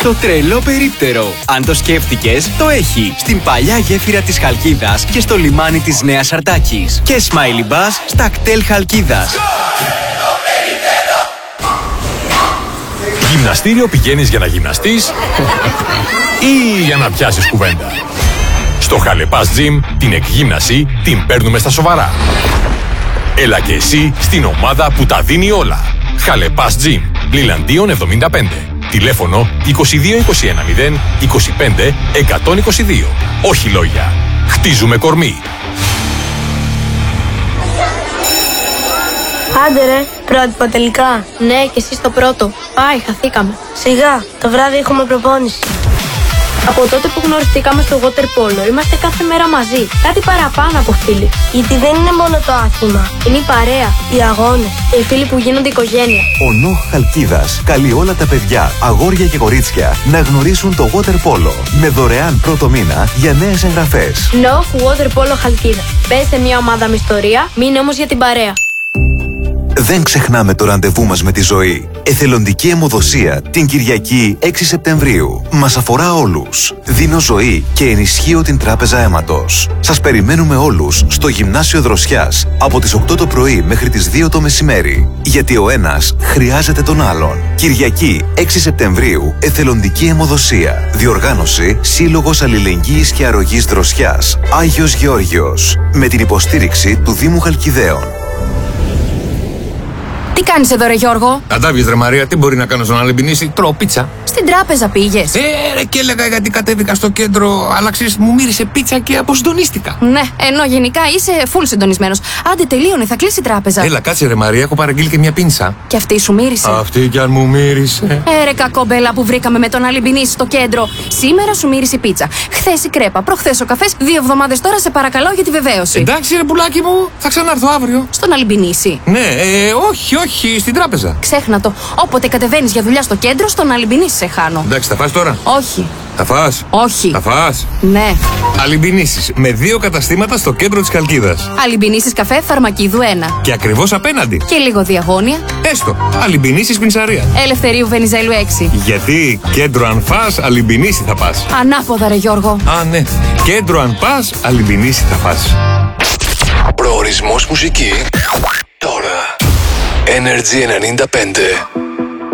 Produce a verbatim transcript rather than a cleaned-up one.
Το τρελό περίπτερο. Αν το σκέφτηκες, το έχει. Στην παλιά γέφυρα της Χαλκίδας και στο λιμάνι της Νέας Αρτάκης. Και Smiley Bus στα κτέλ Χαλκίδας. Γυμναστήριο πηγαίνεις για να γυμναστείς ή για να πιάσεις κουβέντα? Στο Χαλεπάς Gym την εκγύμναση την παίρνουμε στα σοβαρά. Έλα και εσύ στην ομάδα που τα δίνει όλα. Χαλεπάς Gym, Λιλαντίων εβδομήντα πέντε. Τηλέφωνο είκοσι δύο είκοσι ένα μηδέν είκοσι πέντε εκατόν είκοσι δύο. Όχι λόγια. Χτίζουμε κορμί. Άντε ρε, πρότυπο τελικά. Ναι, και εσύ στο πρώτο. Πάει, χαθήκαμε. Σιγά, το βράδυ έχουμε προπόνηση. Από τότε που γνωριστήκαμε στο water polo, είμαστε κάθε μέρα μαζί. Κάτι παραπάνω από φίλοι. Γιατί δεν είναι μόνο το άθλημα. Είναι η παρέα, οι αγώνες και οι φίλοι που γίνονται οικογένεια. Ο ΝΟΧ Χαλκίδας καλεί όλα τα παιδιά, αγόρια και κορίτσια να γνωρίσουν το water polo με δωρεάν πρώτο μήνα για νέες εγγραφές. ΝΟΧ Water Polo Χαλκίδα. Μπες σε μια ομάδα με ιστορία, μείνε όμως για την παρέα. Δεν ξεχνάμε το ραντεβού μας με τη ζωή. Εθελοντική αιμοδοσία την Κυριακή έξι Σεπτεμβρίου. Μας αφορά όλους. Δίνω ζωή και ενισχύω την Τράπεζα Αίματος. Σας περιμένουμε όλους στο Γυμνάσιο Δροσιάς από τις οκτώ το πρωί μέχρι τις δύο το μεσημέρι. Γιατί ο ένας χρειάζεται τον άλλον. Κυριακή έξι Σεπτεμβρίου, εθελοντική αιμοδοσία. Διοργάνωση Σύλλογος Αλληλεγγύης και Αρρωγής Δροσιάς Άγιος Γεώργιος. Με την υποστήριξη του Δήμου Χαλκιδαίων. Τι κάνεις εδώ ρε Γιώργο? Αντάβιες ρε Μαρία, τι μπορεί να κάνω στον Αλεμπινίση? Τρώω πίτσα. Στην τράπεζα πήγες? Ε, ρε, και έλεγα γιατί κατέβηκα στο κέντρο, αλλά ξέρεις, μου μύρισε πίτσα και αποσυντονίστηκα. Ναι, ενώ γενικά είσαι full συντονισμένος. Άντε τελείωνε, θα κλείσει η τράπεζα. Έλα, κάτσε ρε Μαρία, έχω παραγγείλει και μια πίνσα. Και αυτή σου μύρισε? Αυτή κι αν μου μύρισε. Ε, ρε κακόμπελα που βρήκαμε με τον Αλεμπινίση στο κέντρο. Σήμερα σου μύρισε η πίτσα. Χθες η κρέπα, προχθές ο καφές. Δύο εβδομάδες τώρα σε παρακαλώ για τη βεβαίωση. Εντάξει ρε πουλάκι μου, θα ξανάρθω αύριο. Στον Αλεμπινίση? Ναι, ε, όχι, όχι, στην τράπεζα. Ξέχνα το. Όποτε κατεβαίνεις για δουλειά στο κέντρο, στον Αλεμπινίση σε χάνω. Εντάξει, θα φας τώρα? Όχι. Θα φας? Όχι. Θα φας? Ναι. Αλεμπινίσεις με δύο καταστήματα στο κέντρο της Χαλκίδας. Αλεμπινίσεις καφέ Φαρμακίδου ένα. Και ακριβώς απέναντι. Και λίγο διαγώνια. Έστω. Αλεμπινίσεις Πινσαρία. Ελευθερίου Βενιζέλου έξι. Γιατί κέντρο αν φας, Αλεμπινίση θα πας. Ανάποδα ρε Γιώργο. Α, ναι. Κέντρο αν πας, Αλεμπινίση θα πας. Προορισμός μουσική τώρα. Energy ενενήντα πέντε.